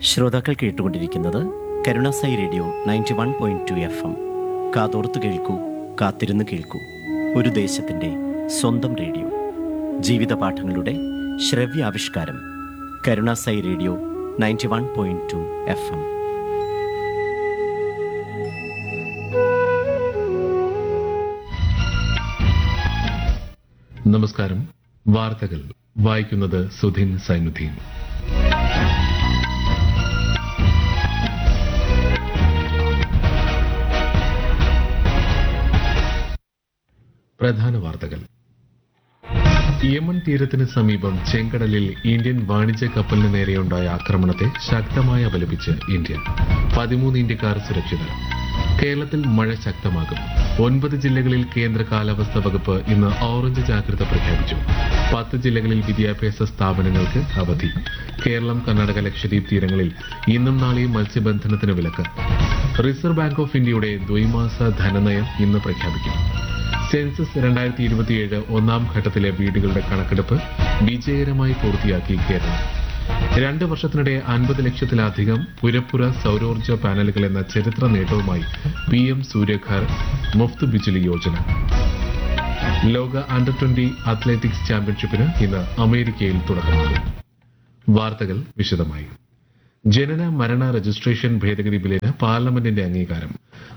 ശ്രോതാക്കൾ കേട്ടുകൊണ്ടിരിക്കുന്നത് Karunasai radio 91.2 FM. കാതോർത്ത് കേൾക്കൂ, കാത്തിരുന്ന് കേൾക്കൂ. ഒരു ദേശത്തിൻ്റെ സ്വന്തം റേഡിയോ. ജീവിത പാഠങ്ങളുടെ ശ്രവ്യാവിഷ്കാരം. Karunasai radio 91.2 FM. നമസ്കാരം. വാർത്തകൾ വായിക്കുന്നത് സുധീൻ സൈനുദ്ദീൻ. പ്രധാന വാർത്തകൾ. യമൻ തീരത്തിന് സമീപം ചെങ്കടലിൽ ഇന്ത്യൻ വാണിജ്യ കപ്പലിന് നേരെയുണ്ടായ ആക്രമണത്തെ ശക്തമായി അപലപിച്ച് ഇന്ത്യ. 13 ഇന്ത്യക്കാർ സുരക്ഷിതർ. കേരളത്തിൽ മഴ ശക്തമാകും. 9 ജില്ലകളിൽ കേന്ദ്ര കാലാവസ്ഥാ വകുപ്പ് ഇന്ന് ഓറഞ്ച് ജാഗ്രത പ്രഖ്യാപിച്ചു. 10 ജില്ലകളിൽ വിദ്യാഭ്യാസ സ്ഥാപനങ്ങൾക്ക് അവധി. കേരളം, കർണാടക, ലക്ഷദ്വീപ് തീരങ്ങളിൽ ഇന്നും നാളെയും മത്സ്യബന്ധനത്തിന് വിലക്ക്. റിസർവ് ബാങ്ക് ഓഫ് ഇന്ത്യയുടെ ദ്വൈമാസ ധനനയം ഇന്ന് പ്രഖ്യാപിക്കും. സെൻസസ് 2027 ഒന്നാം ഘട്ടത്തിലെ വീടുകളുടെ കണക്കെടുപ്പ് വിജയകരമായി പൂർത്തിയാക്കി കേരളം. 2 വർഷത്തിനിടെ 50 ലക്ഷത്തിലധികം പുരപ്പുര സൗരോർജ്ജ പാനലുകൾ എന്ന ചരിത്ര നേട്ടവുമായി PM സൂര്യഘർ മുഫ്ത് ബിജ്ലി യോജന. ലോക അണ്ടർ 20 അത്ലറ്റിക്സ് ചാമ്പ്യൻഷിപ്പിന് ഇന്ന് അമേരിക്കയിൽ തുടക്കമാകും. വാർത്തകൾ വിശദമായി. ജനന മരണ രജിസ്ട്രേഷൻ ഭേദഗതി ബില്ലിന് പാർലമെന്റിന്റെ അംഗീകാരം.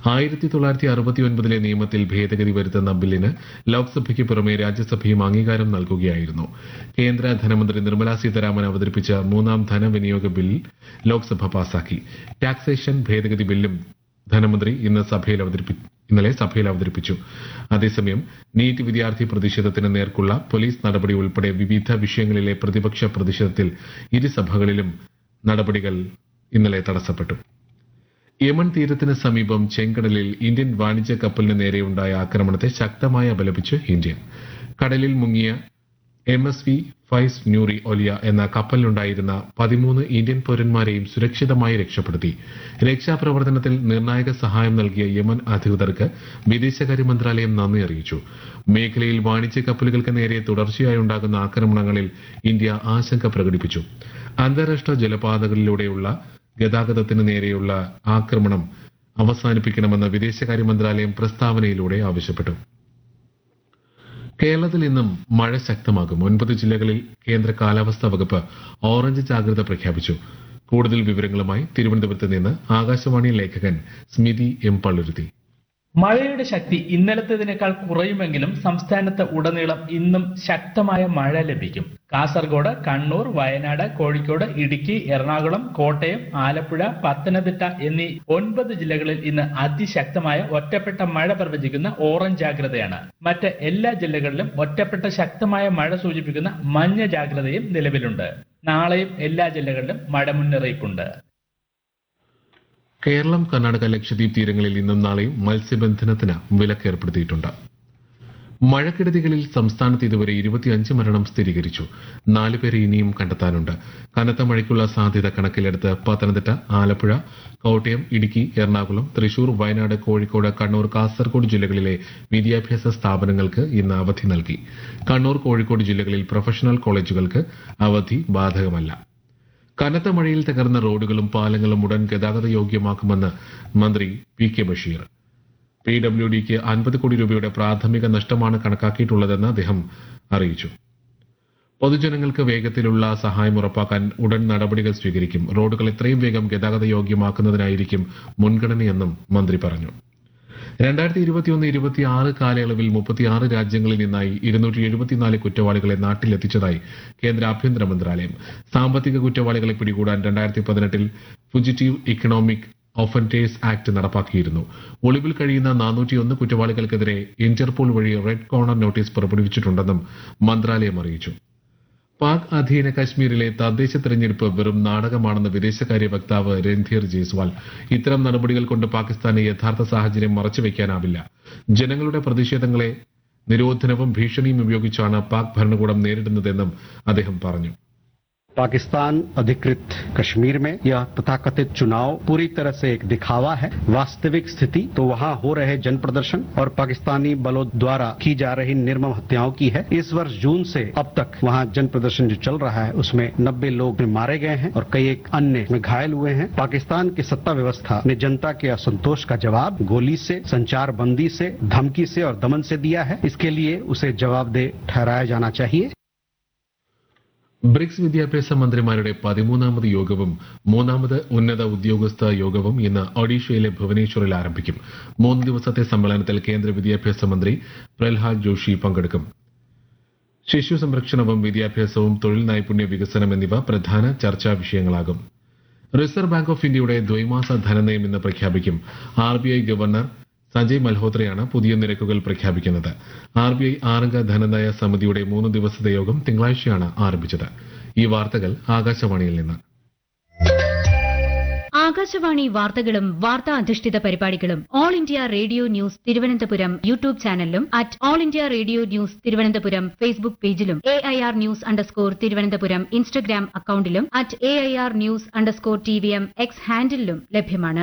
1969 നിയമത്തിൽ ഭേദഗതി വരുത്തുന്ന ബില്ലിന് ലോക്സഭയ്ക്ക് പുറമെ രാജ്യസഭയും അംഗീകാരം നൽകുകയായിരുന്നു. കേന്ദ്ര ധനമന്ത്രി നിർമ്മലാ സീതാരാമൻ അവതരിപ്പിച്ച 3ാം ധനവിനിയോഗ ബിൽ ലോക്സഭ പാസാക്കി. ടാക്സേഷൻ ഭേദഗതി ബില്ലും ധനമന്ത്രി ഇന്നലെ സഭയിൽ അവതരിപ്പിച്ചു. അതേസമയം നീറ്റ് വിദ്യാർത്ഥി പ്രതിഷേധത്തിന് നേർക്കുള്ള പോലീസ് നടപടി ഉൾപ്പെടെ വിവിധ വിഷയങ്ങളിലെ പ്രതിപക്ഷ പ്രതിഷേധത്തിൽ ഇരുസഭകളിലും നടപടികൾ ഇന്നലെ തടസ്സപ്പെട്ടു. യമൻ തീരത്തിന് സമീപം ചെങ്കടലിൽ ഇന്ത്യൻ വാണിജ്യ കപ്പലിന് നേരെയുണ്ടായ ആക്രമണത്തെ ശക്തമായി അപലപിച്ച് ഇന്ത്യ. കടലിൽ മുങ്ങിയ MSV ഫൈസ് ന്യൂറി ഒലിയ എന്ന കപ്പലിലുണ്ടായിരുന്ന 13 ഇന്ത്യൻ പൌരന്മാരെയും സുരക്ഷിതമായി രക്ഷപ്പെടുത്തി. രക്ഷാപ്രവർത്തനത്തിൽ നിർണായക സഹായം നൽകിയ യമൻ അധികൃതർക്ക് വിദേശകാര്യ മന്ത്രാലയം നന്ദി അറിയിച്ചു. മേഖലയിൽ വാണിജ്യ കപ്പലുകൾക്ക് നേരെ തുടർച്ചയായി ഉണ്ടാകുന്ന ആക്രമണങ്ങളിൽ ഇന്ത്യ ആശങ്ക പ്രകടിപ്പിച്ചു. അന്താരാഷ്ട്ര ജലപാതകളിലൂടെയുള്ള ഗതാഗതത്തിന് നേരെയുള്ള ആക്രമണം അവസാനിപ്പിക്കണമെന്ന് വിദേശകാര്യ മന്ത്രാലയം പ്രസ്താവനയിലൂടെ ആവശ്യപ്പെട്ടു. കേരളത്തിൽ ഇന്നും മഴ ശക്തമാകും. 9 ജില്ലകളിൽ കേന്ദ്ര കാലാവസ്ഥാ വകുപ്പ് ഓറഞ്ച് ജാഗ്രത പ്രഖ്യാപിച്ചു. കൂടുതൽ വിവരങ്ങളുമായി തിരുവനന്തപുരത്ത് നിന്ന് ആകാശവാണി ലേഖകൻ സ്മിതി M. പള്ളുരുത്തി. മഴയുടെ ശക്തി ഇന്നലത്തേതിനേക്കാൾ കുറയുമെങ്കിലും സംസ്ഥാനത്ത് ഉടനീളം ഇന്നും ശക്തമായ മഴ ലഭിക്കും. കാസർഗോഡ്, കണ്ണൂർ, വയനാട്, കോഴിക്കോട്, ഇടുക്കി, എറണാകുളം, കോട്ടയം, ആലപ്പുഴ, പത്തനംതിട്ട എന്നീ 9 ജില്ലകളിൽ ഇന്ന് അതിശക്തമായ ഒറ്റപ്പെട്ട മഴ പ്രവചിക്കുന്ന ഓറഞ്ച് ജാഗ്രതയാണ്. മറ്റ് എല്ലാ ജില്ലകളിലും ഒറ്റപ്പെട്ട ശക്തമായ മഴ സൂചിപ്പിക്കുന്ന മഞ്ഞ ജാഗ്രതയും നിലവിലുണ്ട്. നാളെയും എല്ലാ ജില്ലകളിലും മഴ മുന്നറിയിപ്പുണ്ട്. കേരളം, കർണാടക, ലക്ഷദ്വീപ് തീരങ്ങളിൽ ഇന്നും നാളെയും മത്സ്യബന്ധനത്തിന് വിലക്ക് ഏർപ്പെടുത്തിയിട്ടുണ്ട്. മഴക്കെടുതികളിൽ സംസ്ഥാനത്ത് ഇതുവരെ 25 മരണം സ്ഥിരീകരിച്ചു. 4 പേരെ ഇനിയും കണ്ടെത്താനുണ്ട്. കനത്ത മഴയ്ക്കുള്ള സാധ്യത കണക്കിലെടുത്ത് പത്തനംതിട്ട, ആലപ്പുഴ, കോട്ടയം, ഇടുക്കി, എറണാകുളം, തൃശൂർ, വയനാട്, കോഴിക്കോട്, കണ്ണൂർ, കാസർഗോഡ് ജില്ലകളിലെ വിദ്യാഭ്യാസ സ്ഥാപനങ്ങൾക്ക് ഇന്ന് അവധി നൽകി. കണ്ണൂർ, കോഴിക്കോട് ജില്ലകളിൽ പ്രൊഫഷണൽ കോളേജുകൾക്ക് അവധി ബാധകമല്ല. കനത്ത മഴയിൽ തകർന്ന റോഡുകളും പാലങ്ങളും ഉടൻ ഗതാഗത യോഗ്യമാക്കുമെന്ന് മന്ത്രി PK ബഷീർ. PWDക്ക് 50 കോടി രൂപയുടെ പ്രാഥമിക നഷ്ടമാണ് കണക്കാക്കിയിട്ടുള്ളതെന്ന് അദ്ദേഹം അറിയിച്ചു. പൊതുജനങ്ങൾക്ക് വേഗത്തിലുള്ള സഹായം ഉറപ്പാക്കാൻ ഉടൻ നടപടികൾ സ്വീകരിക്കും. റോഡുകൾ എത്രയും വേഗം ഗതാഗത യോഗ്യമാക്കുന്നതിനായിരിക്കും മുൻഗണനയെന്നും മന്ത്രി പറഞ്ഞു. 2021-26 കാലയളവിൽ 36 രാജ്യങ്ങളിൽ നിന്നായി 274 കുറ്റവാളികളെ നാട്ടിലെത്തിച്ചതായി കേന്ദ്ര ആഭ്യന്തര മന്ത്രാലയം. സാമ്പത്തിക കുറ്റവാളികളെ പിടികൂടാൻ 2018 ഫുജിറ്റീവ് ഇക്കണോമിക് ഒഫൻഡേഴ്സ് ആക്ട് നടപ്പാക്കിയിരുന്നു. ഒളിവിൽ കഴിയുന്ന 401 കുറ്റവാളികൾക്കെതിരെ ഇന്റർപോൾ വഴി റെഡ് കോർണർ നോട്ടീസ് പുറപ്പെടുവിച്ചിട്ടുണ്ടെന്നും മന്ത്രാലയം അറിയിച്ചു. പാക് അധീന കശ്മീരിലെ തദ്ദേശ തെരഞ്ഞെടുപ്പ് വെറും നാടകമാണെന്ന് വിദേശകാര്യ വക്താവ് രൺധീർ ജയ്സ്വാൾ. ഇത്തരം നടപടികൾ കൊണ്ട് പാകിസ്ഥാന് യഥാർത്ഥ സാഹചര്യം മറച്ചുവെക്കാനാവില്ല. ജനങ്ങളുടെ പ്രതിഷേധങ്ങളെ നിരോധനവും ഭീഷണിയും ഉപയോഗിച്ചാണ് പാക് ഭരണകൂടം നേരിടുന്നതെന്നും അദ്ദേഹം പറഞ്ഞു. पाकिस्तान अधिकृत कश्मीर में यह तथाकथित चुनाव पूरी तरह से एक दिखावा है। वास्तविक स्थिति तो वहां हो रहे जन प्रदर्शन और पाकिस्तानी बलों द्वारा की जा रही निर्मम हत्याओं की है। इस वर्ष जून से अब तक वहां जन प्रदर्शन जो चल रहा है उसमें 90 लोग मारे गए हैं और कई एक अन्य में घायल हुए हैं। पाकिस्तान की सत्ता व्यवस्था ने जनता के असंतोष का जवाब गोली से, संचार बंदी से, धमकी से और दमन से दिया है। इसके लिए उसे जवाबदेह ठहराया जाना चाहिए। ബ്രിക്സ് വിദ്യാഭ്യാസ മന്ത്രിമാരുടെ 13ാമത് യോഗവും 3ാമത് ഉന്നത ഉദ്യോഗസ്ഥ യോഗവും ഇന്ന് ഒഡീഷയിലെ ഭുവനേശ്വറിൽ ആരംഭിക്കും. 3 ദിവസത്തെ സമ്മേളനത്തിൽ കേന്ദ്ര വിദ്യാഭ്യാസ മന്ത്രി പ്രഹ്ലാദ് ജോഷി പങ്കെടുക്കും. ശിശു സംരക്ഷണവും വിദ്യാഭ്യാസവും തൊഴിൽ നൈപുണ്യ വികസനം എന്നിവ പ്രധാന ചർച്ചാ വിഷയങ്ങളാകും. റിസർവ് ബാങ്ക് ഓഫ് ഇന്ത്യയുടെ ദ്വൈമാസ ധനനയം ഇന്ന് പ്രഖ്യാപിക്കും. RBI ഗവർണർ സഞ്ജയ് മൽഹോത്രയാണ് പുതിയ നിരക്കുകൾ പ്രഖ്യാപിക്കുന്നത്. RBI 6-അംഗ ധനനയ സമിതിയുടെ 3 ദിവസത്തെ യോഗം തിങ്കളാഴ്ചയാണ് ആരംഭിച്ചത്. ഈ വാർത്തകൾ ആകാശവാണിയിൽ നിന്ന്. ആകാശവാണി വാർത്തകളും വാർത്താ അധിഷ്ഠിത പരിപാടികളും all India radio news Thiruvananthapuram YouTube ചാനലിലും @all India radio news Thiruvananthapuram Facebook പേജിലും AIR ന്യൂസ് തിരുവനന്തപുരം ഇൻസ്റ്റഗ്രാം അക്കൌണ്ടിലും @AIR ന്യൂസ് TVM X ഹാൻഡിലും ലഭ്യമാണ്.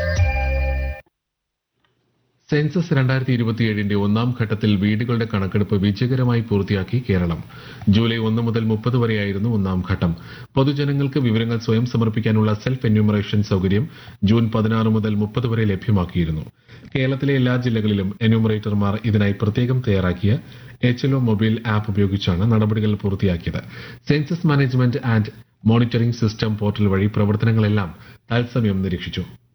സെൻസസ് 2027ന്റെ 1ാം ഘട്ടത്തിൽ വീടുകളുടെ കണക്കെടുപ്പ് വിജയകരമായി പൂർത്തിയാക്കി കേരളം. ജൂലൈ 1 മുതൽ 30 വരെയായിരുന്നു 1ാം ഘട്ടം. പൊതുജനങ്ങൾക്ക് വിവരങ്ങൾ സ്വയം സമർപ്പിക്കാനുള്ള സെൽഫ് എന്യൂമറേഷൻ സൌകര്യം ജൂൺ 16 മുതൽ 30 വരെ ലഭ്യമാക്കിയിരുന്നു. കേരളത്തിലെ എല്ലാ ജില്ലകളിലും എന്യൂമറേറ്റർമാർ ഇതിനായി പ്രത്യേകം തയ്യാറാക്കിയ HLO മൊബൈൽ ആപ്പ് ഉപയോഗിച്ചാണ് നടപടികൾ പൂർത്തിയാക്കിയത്. Census management and monitoring system portal വഴി പ്രവർത്തനങ്ങളെല്ലാം തത്സമയം നിരീക്ഷിച്ചു.